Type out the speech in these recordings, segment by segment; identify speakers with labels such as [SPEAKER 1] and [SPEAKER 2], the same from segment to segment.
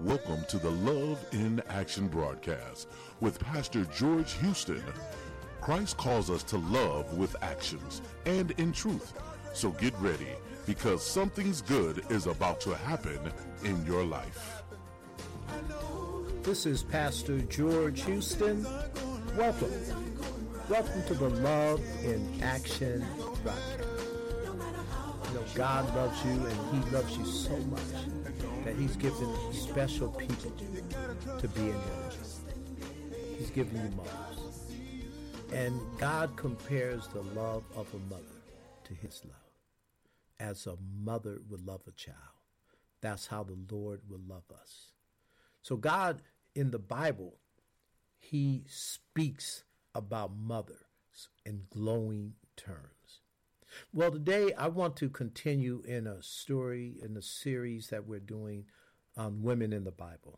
[SPEAKER 1] Welcome to the Love in Action broadcast with Pastor George Houston. Christ calls us to love with actions and in truth. So get ready, because something's good is about to happen in your life.
[SPEAKER 2] This is Pastor George Houston. Welcome to the Love in Action broadcast. You know, God loves you, and He loves you so much that He's given special people to be in your life. He's given you mothers. And God compares the love of a mother to His love. As a mother would love a child, that's how the Lord will love us. So God, in the Bible, He speaks about mothers in glowing terms. Well, today I want to continue in a story in the series that we're doing on women in the Bible.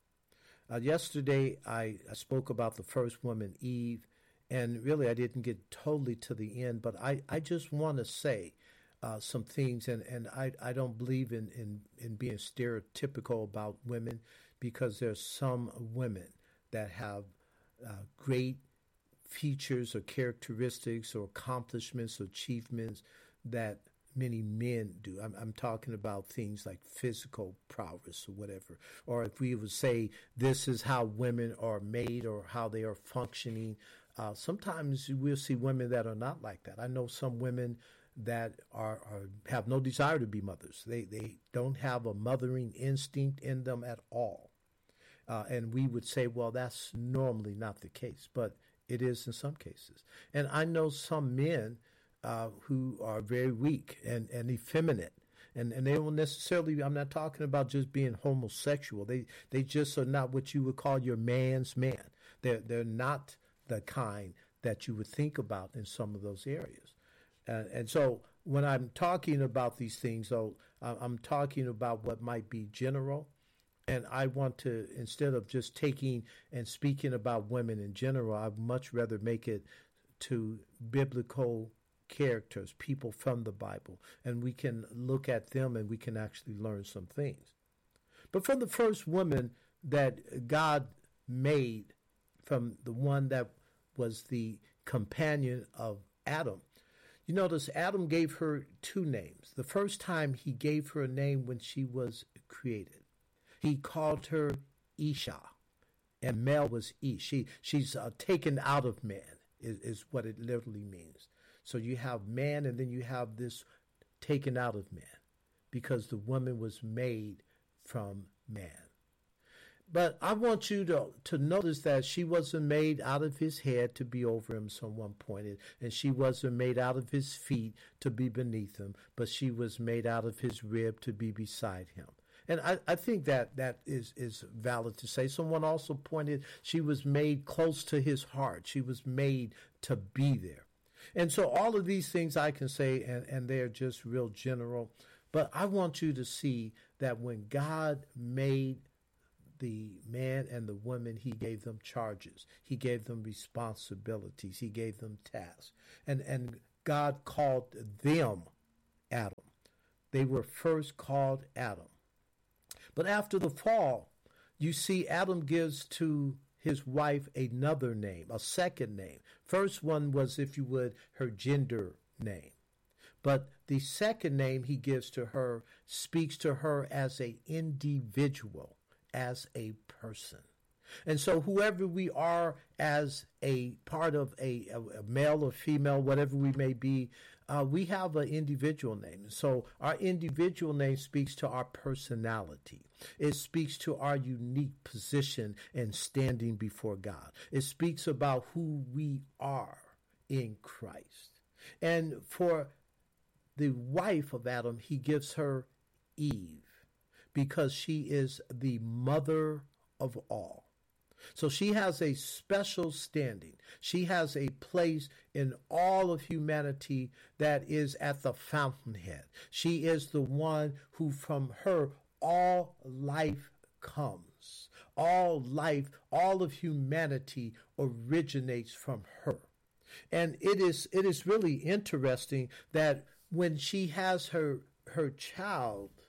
[SPEAKER 2] Yesterday I spoke about the first woman, Eve, and really I didn't get totally to the end, but I just want to say some things, and I don't believe in being stereotypical about women, because there's some women that have great features or characteristics or accomplishments or achievements that many men do. I'm talking about things like physical prowess or whatever. Or if we would say this is how women are made or how they are functioning, sometimes we'll see women that are not like that. I know some women that are have no desire to be mothers. They don't have a mothering instinct in them at all. And we would say, well, that's normally not the case, but it is in some cases. And I know some men who are very weak and effeminate. And they don't necessarily, I'm not talking about just being homosexual. They just are not what you would call your man's man. They're not the kind that you would think about in some of those areas. And so when I'm talking about these things, I'm talking about what might be general. And I want to, instead of just taking and speaking about women in general, I'd much rather make it to biblical characters, people from the Bible. And we can look at them and we can actually learn some things. But from the first woman that God made, from the one that was the companion of Adam, you notice Adam gave her two names. The first time he gave her a name when she was created. He called her Isha, and male was Ish. She's taken out of man, is what it literally means. So you have man, and then you have this taken out of man, because the woman was made from man. But I want you to notice that she wasn't made out of his head to be over him, someone pointed, and she wasn't made out of his feet to be beneath him, but she was made out of his rib to be beside him. And I think that is valid to say. Someone also pointed she was made close to his heart. She was made to be there. And so all of these things I can say, and they're just real general. But I want you to see that when God made the man and the woman, He gave them charges. He gave them responsibilities. He gave them tasks. And God called them Adam. They were first called Adam. But after the fall, you see Adam gives to his wife another name, a second name. First one was, if you would, her gender name. But the second name he gives to her speaks to her as an individual, as a person. And so whoever we are as a part of a male or female, whatever we may be, we have an individual name. So our individual name speaks to our personality. It speaks to our unique position and standing before God. It speaks about who we are in Christ. And for the wife of Adam, he gives her Eve, because she is the mother of all. So she has a special standing. She has a place in all of humanity that is at the fountainhead. She is the one who, from her, all life comes. All life, all of humanity originates from her. And it is really interesting that when she has her child,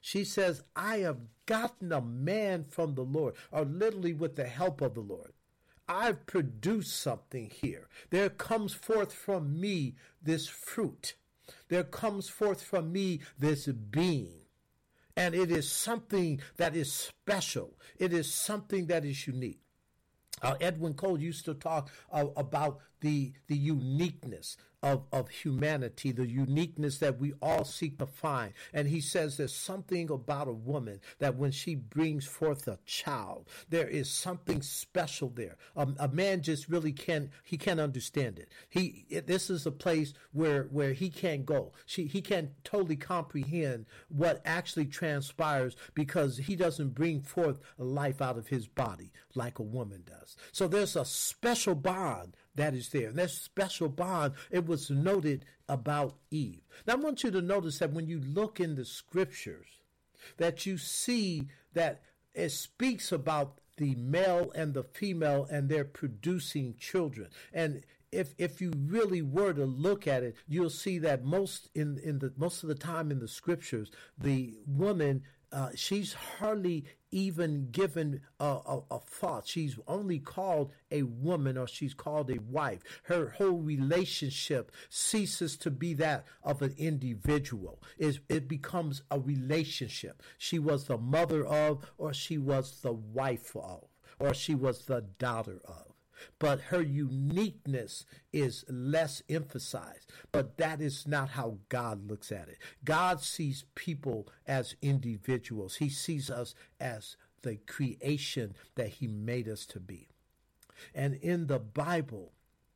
[SPEAKER 2] She says, I have gotten a man from the Lord, or literally with the help of the Lord. I've produced something here. There comes forth from me this fruit. There comes forth from me this being. And it is something that is special. It is something that is unique. Edwin Cole used to talk about the uniqueness of humanity, the uniqueness that we all seek to find. And he says there's something about a woman that when she brings forth a child, there is something special there. A man just really can't understand it. This is a place where he can't go. He can't totally comprehend what actually transpires because he doesn't bring forth life out of his body like a woman does. So there's a special bond that is there. And that special bond, it was noted about Eve. Now, I want you to notice that when you look in the scriptures, that you see that it speaks about the male and the female and they're producing children. And if you really were to look at it, you'll see that most of the time in the scriptures, the woman, she's hardly even given a thought. She's only called a woman, or she's called a wife. Her whole relationship ceases to be that of an individual. It becomes a relationship. She was the mother of, or she was the wife of, or she was the daughter of. But her uniqueness is less emphasized. But that is not how God looks at it. God sees people as individuals. He sees us as the creation that he made us to be. And in the Bible,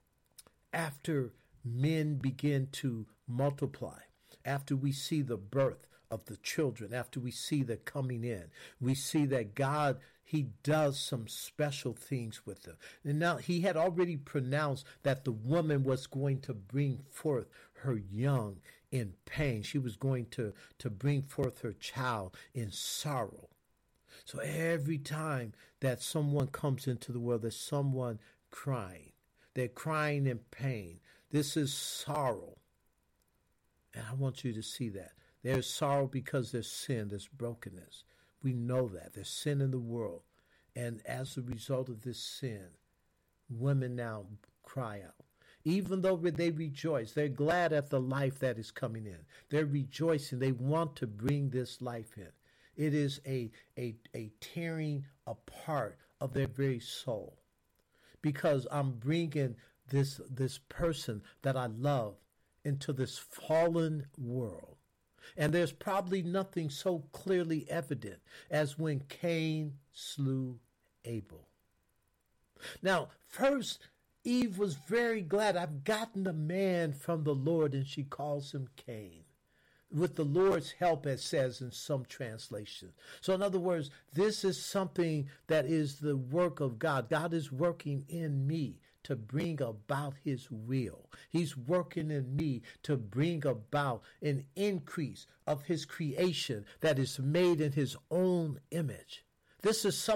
[SPEAKER 2] after men begin to multiply, after we see the birth of the children, after we see the coming in, we see that God, he does some special things with them. And now he had already pronounced that the woman was going to bring forth her young in pain. She was going to bring forth her child in sorrow. So every time that someone comes into the world, there's someone crying. They're crying in pain. This is sorrow. And I want you to see that. There's sorrow because there's sin, there's brokenness. We know that. There's sin in the world. And as a result of this sin, women now cry out. Even though they rejoice, they're glad at the life that is coming in. They're rejoicing. They want to bring this life in. It is a tearing apart of their very soul. Because I'm bringing this person that I love into this fallen world. And there's probably nothing so clearly evident as when Cain slew Abel. Now, first, Eve was very glad. I've gotten a man from the Lord, and she calls him Cain. With the Lord's help, it says in some translations. So in other words, this is something that is the work of God. God is working in me to bring about his will. He's working in me to bring about an increase of his creation that is made in his own image. This is something